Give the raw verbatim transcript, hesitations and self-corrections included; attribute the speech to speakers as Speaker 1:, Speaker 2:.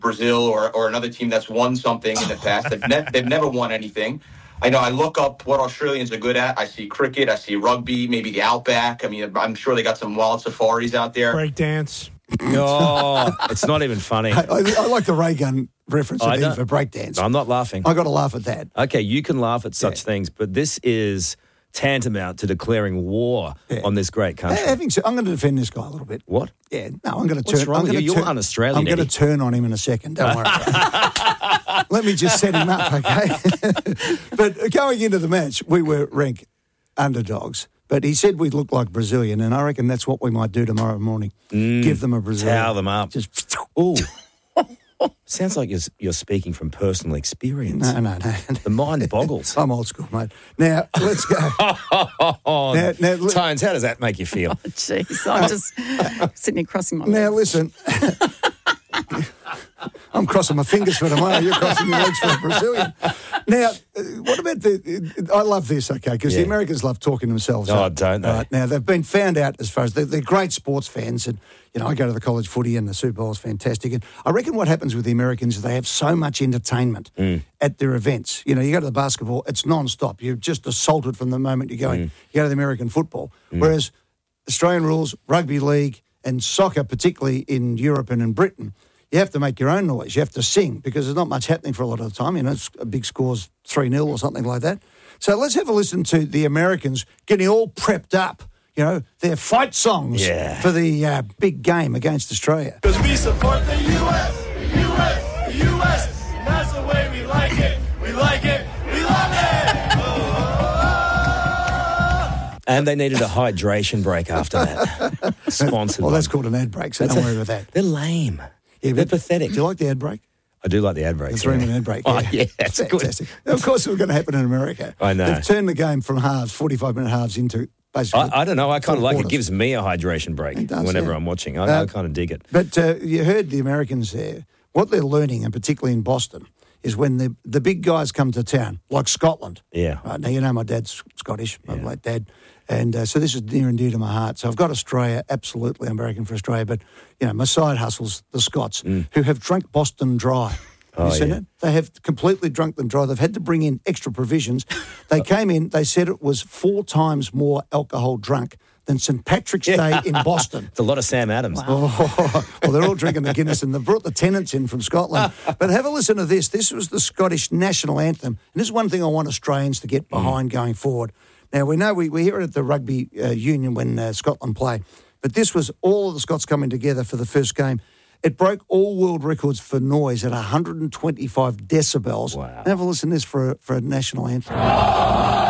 Speaker 1: Brazil or, or another team that's won something in the past. They've, ne- they've never won anything. I know I look up what Australians are good at. I see cricket, I see rugby, maybe the Outback. I mean, I'm sure they got some wild safaris out there.
Speaker 2: Break dance.
Speaker 3: Oh, it's not even funny.
Speaker 4: I, I, I like the ray gun reference
Speaker 3: I
Speaker 4: at the end
Speaker 3: don't-
Speaker 4: for breakdance.
Speaker 3: I'm not laughing.
Speaker 4: I got to laugh at that.
Speaker 3: Okay, you can laugh at such
Speaker 4: Yeah.
Speaker 3: things, but this is tantamount to declaring war
Speaker 4: Yeah.
Speaker 3: on this great country.
Speaker 4: Having said, I'm going to defend this guy a little bit.
Speaker 3: What?
Speaker 4: Yeah, no, I'm going to
Speaker 3: What's
Speaker 4: turn.
Speaker 3: wrong
Speaker 4: I'm
Speaker 3: with
Speaker 4: gonna
Speaker 3: you? You're
Speaker 4: turn-
Speaker 3: un-Australian,
Speaker 4: I'm going
Speaker 3: Eddie.
Speaker 4: to turn on him in a second. Don't worry. About it. Let me just set him up, okay? But going into the match, we were rank underdogs. But he said we look like Brazilian, and I reckon that's what we might do tomorrow morning.
Speaker 3: Mm,
Speaker 4: Give them a Brazilian.
Speaker 3: Towel them up.
Speaker 4: Just
Speaker 3: Ooh. Sounds like you're, you're speaking from personal experience.
Speaker 4: no, no, no.
Speaker 3: The mind boggles.
Speaker 4: I'm old school, mate. Now let's go.
Speaker 3: Oh,
Speaker 4: Now- now, li-
Speaker 3: Tones, how does that make you feel?
Speaker 5: Jeez, I'm just sitting here crossing my
Speaker 4: Now
Speaker 5: legs.
Speaker 4: listen. I'm crossing my fingers for tomorrow. You're crossing your legs for a Brazilian. Now, uh, what about the... I love this, okay, because the
Speaker 3: Yeah.
Speaker 4: Americans love talking themselves
Speaker 3: Oh,
Speaker 4: up.
Speaker 3: don't they?
Speaker 4: Right, now, they've been found out as far as... They're, they're great sports fans, and, you know, I go to the college footy and the Super Bowl is fantastic. And I reckon what happens with the Americans is they have so much entertainment
Speaker 3: Mm.
Speaker 4: at their events. You know, you go to the basketball, it's non-stop. You're just assaulted from the moment you're going.
Speaker 3: Mm.
Speaker 4: You go to the American football. Whereas Australian rules, rugby league, and soccer, particularly in Europe and in Britain, you have to make your own noise. You have to sing because there's not much happening for a lot of the time. You know, it's a big score's three nil or something like that. So let's have a listen to the Americans getting all prepped up, you know, their fight songs
Speaker 3: Yeah.
Speaker 4: for the uh, big game against Australia.
Speaker 6: Because we support the U S, U S, U S. That's the way we like it. We like it. We love it.
Speaker 3: And they needed a hydration break after that. Sponsored
Speaker 4: Well,
Speaker 3: one.
Speaker 4: that's called an ad break, so
Speaker 3: That's
Speaker 4: don't
Speaker 3: a-
Speaker 4: worry about that.
Speaker 3: They're lame.
Speaker 4: Yeah,
Speaker 3: They're
Speaker 4: but
Speaker 3: pathetic.
Speaker 4: Do you like the ad break?
Speaker 3: I do like the ad break.
Speaker 4: The three
Speaker 3: yeah.
Speaker 4: minute ad break.
Speaker 3: Oh, yeah, it's good.
Speaker 4: Fantastic. Of course, it was going to happen in America.
Speaker 3: I know.
Speaker 4: They've turned the game from halves, forty-five minute halves, into basically.
Speaker 3: I, I don't know. I kind of
Speaker 4: four
Speaker 3: like it.
Speaker 4: quarters.
Speaker 3: Gives me a hydration break
Speaker 4: It does,
Speaker 3: whenever
Speaker 4: yeah.
Speaker 3: I'm watching. I,
Speaker 4: Uh,
Speaker 3: I kind of dig it.
Speaker 4: But uh, you heard the Americans there. What they're learning, and particularly in Boston, is when the the big guys come to town, like Scotland.
Speaker 3: Yeah.
Speaker 4: Right, now, you know my dad's Scottish, my late dad. And uh, so this is near and dear to my heart. So I've got Australia, absolutely American for Australia. But, you know, my side hustles, the Scots, who have drunk Boston dry. Have
Speaker 3: Mm. Oh,
Speaker 4: you seen
Speaker 3: yeah.
Speaker 4: it? They have completely drunk them dry. They've had to bring in extra provisions. They came in, they said it was four times more alcohol drunk than Saint Patrick's Day in Boston.
Speaker 3: It's a lot of Sam Adams.
Speaker 4: Oh, well, they're all drinking the Guinness, and they've brought the tenants in from Scotland. But have a listen to this. This was the Scottish national anthem. And this is one thing I want Australians to get behind going forward. Now, we know we, we hear it at the rugby uh, union when uh, Scotland play, but this was all of the Scots coming together for the first game. It broke all world records for noise at one hundred twenty-five decibels.
Speaker 3: Wow.
Speaker 4: Have a listen to this for, a- for a national anthem.